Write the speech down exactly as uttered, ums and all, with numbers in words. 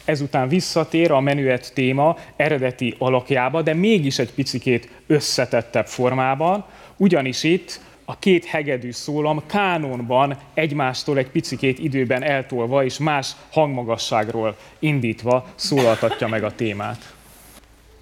ezután visszatér a menüett téma eredeti alakjába, de mégis egy picikét összetettebb formában, ugyanis itt a két hegedű szólam kánonban egymástól egy picikét időben eltolva és más hangmagasságról indítva szólaltatja meg a témát.